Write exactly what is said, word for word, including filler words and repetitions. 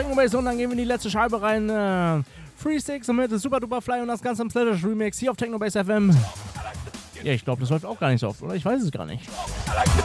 Technobase und dann gehen wir in die letzte Scheibe rein. Äh, Free Six mit Super Duper Fly und das Ganze im Slash Remix hier auf Technobase F M. Ja, ich glaube, das läuft auch gar nicht so oft, oder? Ich weiß es gar nicht.